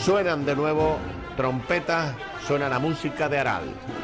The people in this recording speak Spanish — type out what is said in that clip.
Suenan de nuevo trompetas, suena la música de Aral.